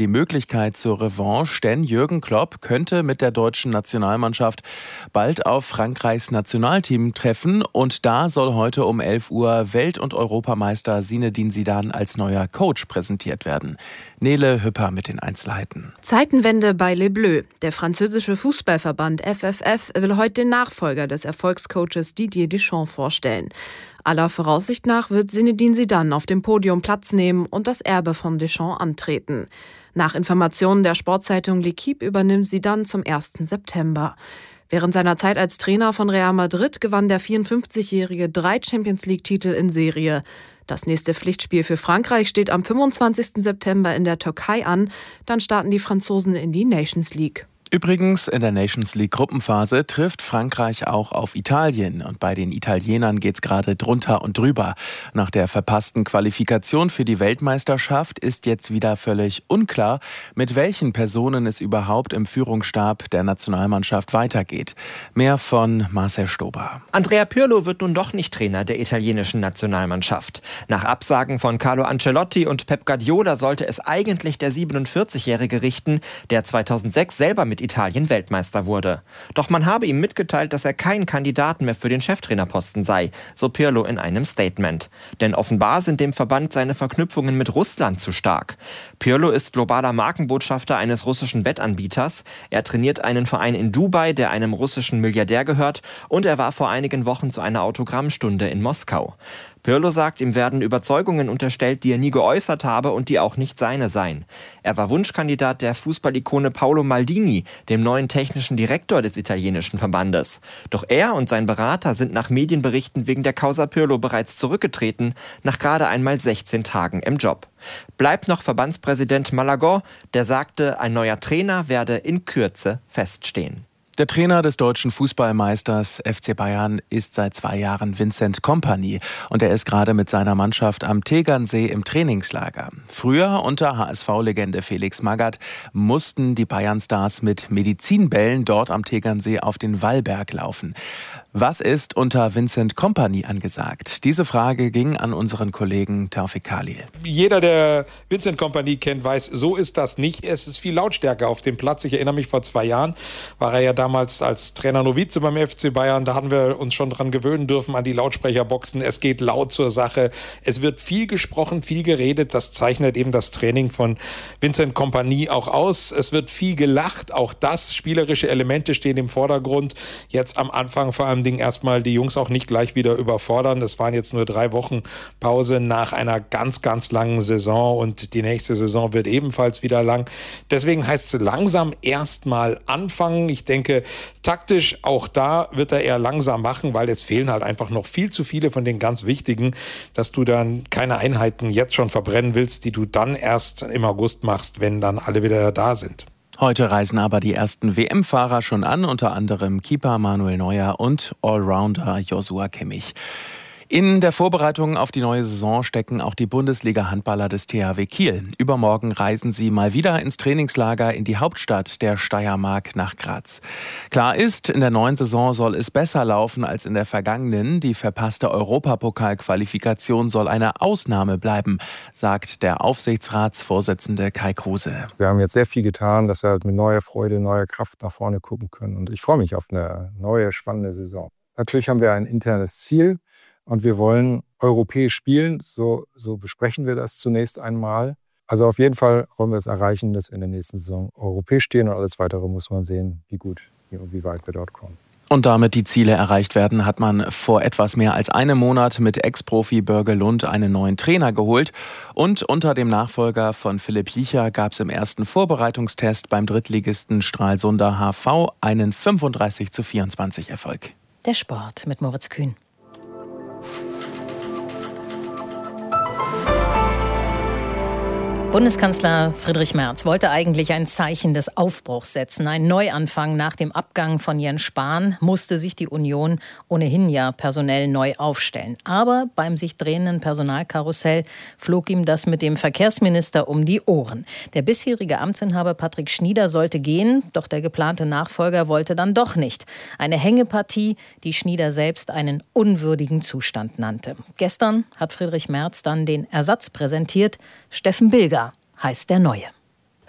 die Möglichkeit zur Revanche, denn Jürgen Klopp könnte mit der deutschen Nationalmannschaft bald auf Frankreichs Nationalteam treffen und da soll heute um 11 Uhr Welt- und Europameister Zinedine Zidane als neuer Coach präsentiert werden. Nele Hüpper mit den Einzelheiten. Zeitenwende bei Les Bleus. Der französische Fußballverband FFF will heute den Nachfolger des Erfolgscoaches Didier Deschamps vorstellen. Aller Voraussicht nach wird Zinedine Zidane auf dem Podium Platz nehmen und das Erbe von Deschamps antreten. Nach Informationen der Sportzeitung L'Équipe übernimmt Zidane zum 1. September. Während seiner Zeit als Trainer von Real Madrid gewann der 54-Jährige 3 Champions-League-Titel in Serie. Das nächste Pflichtspiel für Frankreich steht am 25. September in der Türkei an. Dann starten die Franzosen in die Nations League. Übrigens, in der Nations League Gruppenphase trifft Frankreich auch auf Italien. Und bei den Italienern geht's gerade drunter und drüber. Nach der verpassten Qualifikation für die Weltmeisterschaft ist jetzt wieder völlig unklar, mit welchen Personen es überhaupt im Führungsstab der Nationalmannschaft weitergeht. Mehr von Marcel Stober. Andrea Pirlo wird nun doch nicht Trainer der italienischen Nationalmannschaft. Nach Absagen von Carlo Ancelotti und Pep Guardiola sollte es eigentlich der 47-Jährige richten, der 2006 selber mit Italien Weltmeister wurde. Doch man habe ihm mitgeteilt, dass er kein Kandidat mehr für den Cheftrainerposten sei, so Pirlo in einem Statement. Denn offenbar sind dem Verband seine Verknüpfungen mit Russland zu stark. Pirlo ist globaler Markenbotschafter eines russischen Wettanbieters. Er trainiert einen Verein in Dubai, der einem russischen Milliardär gehört, und er war vor einigen Wochen zu einer Autogrammstunde in Moskau. Pirlo sagt, ihm werden Überzeugungen unterstellt, die er nie geäußert habe und die auch nicht seine seien. Er war Wunschkandidat der Fußballikone Paolo Maldini, dem neuen technischen Direktor des italienischen Verbandes. Doch er und sein Berater sind nach Medienberichten wegen der Causa Pirlo bereits zurückgetreten, nach gerade einmal 16 Tagen im Job. Bleibt noch Verbandspräsident Malagho, der sagte, ein neuer Trainer werde in Kürze feststehen. Der Trainer des deutschen Fußballmeisters FC Bayern ist seit 2 Jahren Vincent Kompany und er ist gerade mit seiner Mannschaft am Tegernsee im Trainingslager. Früher unter HSV-Legende Felix Magath mussten die Bayern-Stars mit Medizinbällen dort am Tegernsee auf den Wallberg laufen. Was ist unter Vincent Kompany angesagt? Diese Frage ging an unseren Kollegen Taufik Khalil. Jeder, der Vincent Kompany kennt, weiß, so ist das nicht. Es ist viel Lautstärke auf dem Platz. Ich erinnere mich, vor 2 Jahren war er ja damals als Trainer Novize beim FC Bayern. Da haben wir uns schon dran gewöhnen dürfen an die Lautsprecherboxen. Es geht laut zur Sache. Es wird viel gesprochen, viel geredet. Das zeichnet eben das Training von Vincent Kompany auch aus. Es wird viel gelacht. Auch das, spielerische Elemente stehen im Vordergrund. Jetzt am Anfang vor allem erstmal die Jungs auch nicht gleich wieder überfordern. Das waren jetzt nur 3 Wochen Pause nach einer ganz, ganz langen Saison und die nächste Saison wird ebenfalls wieder lang. Deswegen heißt es langsam erstmal anfangen. Ich denke, taktisch auch da wird er eher langsam machen, weil es fehlen halt einfach noch viel zu viele von den ganz wichtigen, dass du dann keine Einheiten jetzt schon verbrennen willst, die du dann erst im August machst, wenn dann alle wieder da sind. Heute reisen aber die ersten WM-Fahrer schon an, unter anderem Keeper Manuel Neuer und Allrounder Joshua Kimmich. In der Vorbereitung auf die neue Saison stecken auch die Bundesliga-Handballer des THW Kiel. Übermorgen reisen sie mal wieder ins Trainingslager in die Hauptstadt der Steiermark nach Graz. Klar ist, in der neuen Saison soll es besser laufen als in der vergangenen. Die verpasste Europapokal-Qualifikation soll eine Ausnahme bleiben, sagt der Aufsichtsratsvorsitzende Kai Kruse. Wir haben jetzt sehr viel getan, dass wir mit neuer Freude, neuer Kraft nach vorne gucken können. Und ich freue mich auf eine neue, spannende Saison. Natürlich haben wir ein internes Ziel. Und wir wollen europäisch spielen, so besprechen wir das zunächst einmal. Also auf jeden Fall wollen wir es erreichen, dass wir in der nächsten Saison europäisch stehen und alles Weitere muss man sehen, wie gut und wie weit wir dort kommen. Und damit die Ziele erreicht werden, hat man vor etwas mehr als einem Monat mit Ex-Profi Börge Lund einen neuen Trainer geholt. Und unter dem Nachfolger von Philipp Liecher gab es im ersten Vorbereitungstest beim Drittligisten Stralsunder HV einen 35:24 Erfolg. Der Sport mit Moritz Kühn. Bundeskanzler Friedrich Merz wollte eigentlich ein Zeichen des Aufbruchs setzen. Ein Neuanfang nach dem Abgang von Jens Spahn musste sich die Union ohnehin ja personell neu aufstellen. Aber beim sich drehenden Personalkarussell flog ihm das mit dem Verkehrsminister um die Ohren. Der bisherige Amtsinhaber Patrick Schnieder sollte gehen, doch der geplante Nachfolger wollte dann doch nicht. Eine Hängepartie, die Schnieder selbst einen unwürdigen Zustand nannte. Gestern hat Friedrich Merz dann den Ersatz präsentiert. Steffen Bilger heißt der Neue.